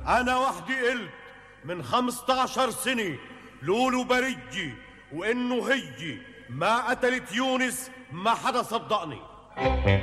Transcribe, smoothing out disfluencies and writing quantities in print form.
أنا وحدي قلت من 15 سنة لولو بريجي، وإنه هي ما قتلت يونس ما حدا صدقني.